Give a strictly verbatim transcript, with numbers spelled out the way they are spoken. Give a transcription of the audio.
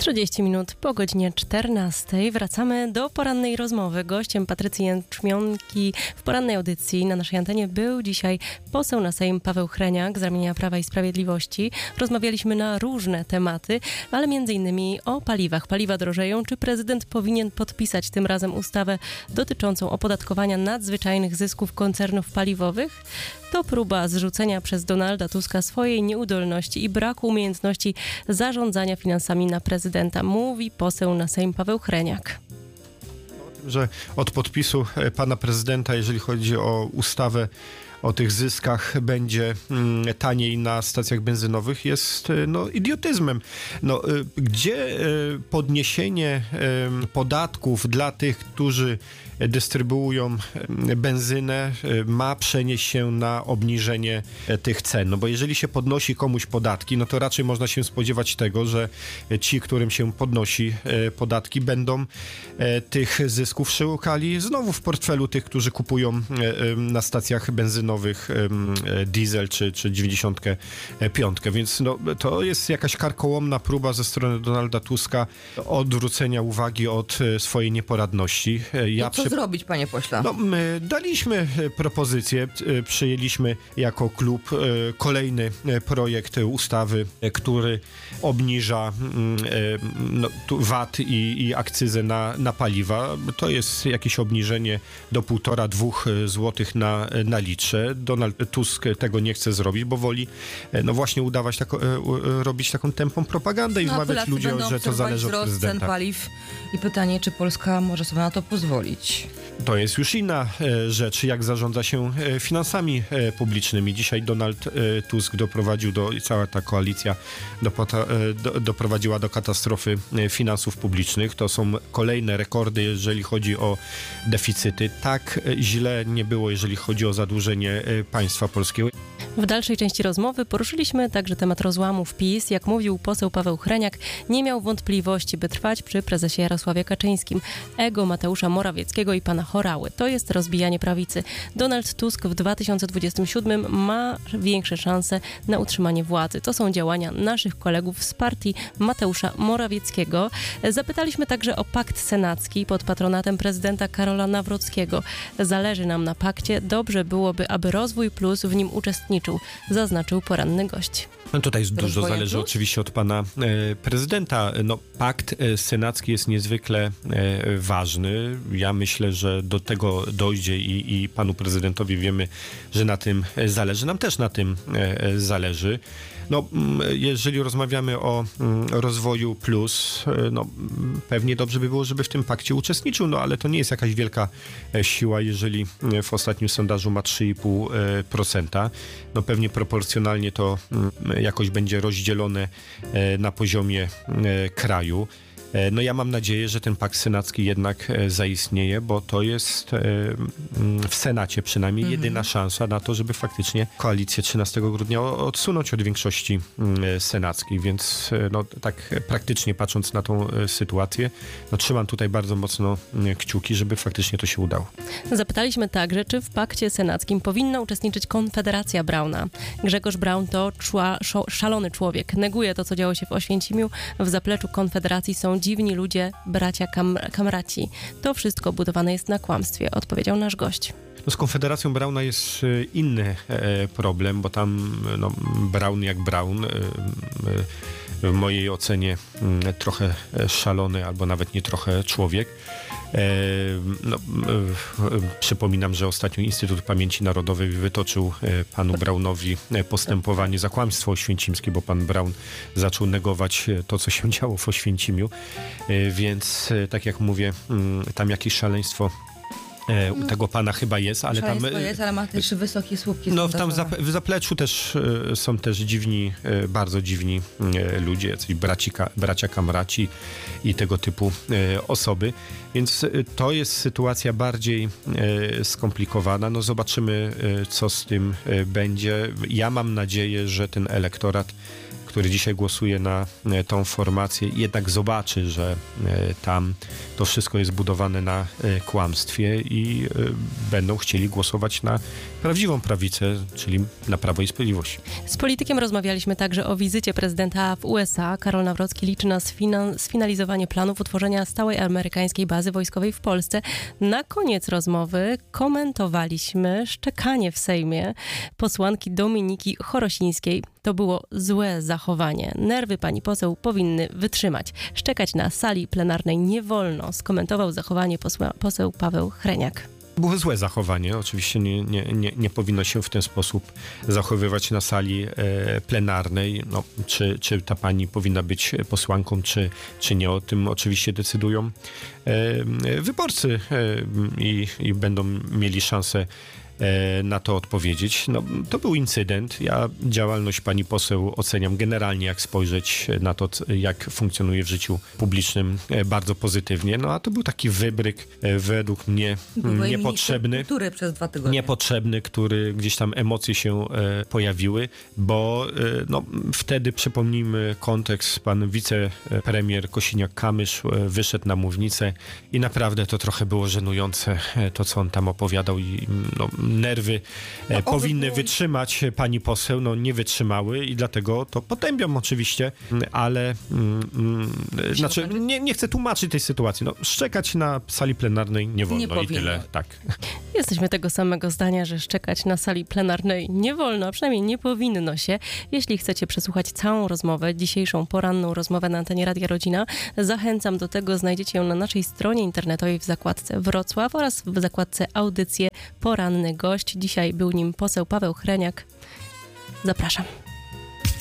trzydzieści minut po godzinie czternastej wracamy do porannej rozmowy. Gościem Patrycji Jęczmionki w porannej audycji na naszej antenie był dzisiaj poseł na Sejm Paweł Hreniak z ramienia Prawa i Sprawiedliwości. Rozmawialiśmy na różne tematy, ale między innymi o paliwach. Paliwa drożeją. Czy prezydent powinien podpisać tym razem ustawę dotyczącą opodatkowania nadzwyczajnych zysków koncernów paliwowych? To próba zrzucenia przez Donalda Tuska swojej nieudolności i braku umiejętności zarządzania finansami na prezydenta, mówi poseł na Sejm Paweł Hreniak. Że od podpisu pana prezydenta, jeżeli chodzi o ustawę o tych zyskach, będzie mm, taniej na stacjach benzynowych, jest no, idiotyzmem. No, y, gdzie y, podniesienie y, podatków dla tych, którzy dystrybuują y, benzynę, y, ma przenieść się na obniżenie y, tych cen? No bo jeżeli się podnosi komuś podatki, no to raczej można się spodziewać tego, że ci, którym się podnosi y, podatki, będą y, tych zysków szukali znowu w portfelu tych, którzy kupują y, y, na stacjach benzynowych diesel czy, czy dziewięćdziesiąt pięć, więc no, to jest jakaś karkołomna próba ze strony Donalda Tuska odwrócenia uwagi od swojej nieporadności. Ja co przy... zrobić, panie pośle? No, my daliśmy propozycję, przyjęliśmy jako klub kolejny projekt ustawy, który obniża no, V A T i, i akcyzę na, na paliwa. To jest jakieś obniżenie do półtora, dwóch złotych na, na litrze. Donald Tusk tego nie chce zrobić, bo woli no właśnie udawać tako, robić taką tępą propagandę i no, wmawiać ludziom, że to zależy od prezydenta. Cen paliw i pytanie, czy Polska może sobie na to pozwolić? To jest już inna rzecz, jak zarządza się finansami publicznymi. Dzisiaj Donald Tusk doprowadził do, i cała ta koalicja do, do, doprowadziła do katastrofy finansów publicznych. To są kolejne rekordy, jeżeli chodzi o deficyty. Tak źle nie było, jeżeli chodzi o zadłużenie państwa polskiego. W dalszej części rozmowy poruszyliśmy także temat rozłamów PiS. Jak mówił poseł Paweł Hreniak, nie miał wątpliwości, by trwać przy prezesie Jarosławie Kaczyńskim. Ego Mateusza Morawieckiego i pana Horały. To jest rozbijanie prawicy. Donald Tusk w dwa tysiące dwudziestym siódmym ma większe szanse na utrzymanie władzy. To są działania naszych kolegów z partii Mateusza Morawieckiego. Zapytaliśmy także o pakt senacki pod patronatem prezydenta Karola Nawrockiego. Zależy nam na pakcie. Dobrze byłoby, aby Rozwój Plus w nim uczestniczył, zaznaczył poranny gość. No tutaj dużo zależy oczywiście od pana e, prezydenta. No, pakt e, senacki jest niezwykle e, ważny. Ja myślę, że do tego dojdzie i, i panu prezydentowi wiemy, że na tym zależy. Nam też na tym e, zależy. No, jeżeli rozmawiamy o rozwoju plus, no pewnie dobrze by było, żeby w tym pakcie uczestniczył, no ale to nie jest jakaś wielka siła, jeżeli w ostatnim sondażu ma trzy i pół procent. No pewnie proporcjonalnie to jakoś będzie rozdzielone na poziomie kraju. No ja mam nadzieję, że ten pakt senacki jednak zaistnieje, bo to jest w Senacie przynajmniej mhm. jedyna szansa na to, żeby faktycznie koalicję trzynastego grudnia odsunąć od większości senackiej, więc no tak praktycznie patrząc na tą sytuację, no trzymam tutaj bardzo mocno kciuki, żeby faktycznie to się udało. Zapytaliśmy także, czy w pakcie senackim powinna uczestniczyć Konfederacja Brauna. Grzegorz Braun to czła, szalony człowiek. Neguje to, co działo się w Oświęcimiu. W zapleczu Konfederacji są dziwni ludzie, bracia kam- kamraci. To wszystko budowane jest na kłamstwie, odpowiedział nasz gość. No z Konfederacją Brauna jest inny e, problem, bo tam no, Braun jak Braun, e, e, w mojej ocenie e, trochę szalony, albo nawet nie trochę człowiek. E, no, e, przypominam, że ostatnio Instytut Pamięci Narodowej wytoczył e, panu Braunowi postępowanie za kłamstwo oświęcimskie, bo pan Braun zaczął negować to, co się działo w Oświęcimiu, e, więc e, tak jak mówię, m, tam jakieś szaleństwo E, u tego pana chyba jest, ale tam... jest, ale ma też wysokie słupki. No tam zap, w zapleczu też e, są też dziwni, e, bardzo dziwni e, ludzie, jacyś braci, ka, bracia kamraci i tego typu e, osoby, więc e, to jest sytuacja bardziej e, skomplikowana. No zobaczymy, e, co z tym e, będzie. Ja mam nadzieję, że ten elektorat, który dzisiaj głosuje na tą formację, jednak zobaczy, że tam to wszystko jest budowane na kłamstwie i będą chcieli głosować na prawdziwą prawicę, czyli na Prawo i Sprawiedliwość. Z politykiem rozmawialiśmy także o wizycie prezydenta w U S A. Karol Nawrocki liczy na sfina- sfinalizowanie planów utworzenia stałej amerykańskiej bazy wojskowej w Polsce. Na koniec rozmowy komentowaliśmy szczekanie w Sejmie posłanki Dominiki Chorosińskiej. To było złe zachowanie. Nerwy pani poseł powinny wytrzymać. Szczekać na sali plenarnej nie wolno, skomentował zachowanie posła, poseł Paweł Hreniak. Było złe zachowanie. Oczywiście nie, nie, nie, nie powinno się w ten sposób zachowywać na sali e, plenarnej. No, czy, czy ta pani powinna być posłanką, czy, czy nie, o tym oczywiście decydują e, wyborcy e, i, i będą mieli szansę na to odpowiedzieć. No, to był incydent. Ja działalność pani poseł oceniam generalnie, jak spojrzeć na to, jak funkcjonuje w życiu publicznym, bardzo pozytywnie. No a to był taki wybryk według mnie Byłej niepotrzebny. Kultury przez dwa tygodnie. Niepotrzebny, który gdzieś tam emocje się e, pojawiły, bo e, no, wtedy przypomnijmy kontekst, pan wicepremier Kosiniak-Kamysz e, wyszedł na mównicę i naprawdę to trochę było żenujące, e, to co on tam opowiadał i no, nerwy e, no, powinny było... wytrzymać pani poseł, no nie wytrzymały i dlatego to potępiam oczywiście, ale mm, mm, znaczy nie, nie chcę tłumaczyć tej sytuacji. No, szczekać na sali plenarnej nie wolno nie i tyle. Tak. Jesteśmy tego samego zdania, że szczekać na sali plenarnej nie wolno, a przynajmniej nie powinno się. Jeśli chcecie przesłuchać całą rozmowę, dzisiejszą poranną rozmowę na antenie Radia Rodzina, zachęcam do tego. Znajdziecie ją na naszej stronie internetowej w zakładce Wrocław oraz w zakładce Audycje Poranny Gość. Dzisiaj był nim poseł Paweł Hreniak. Zapraszam.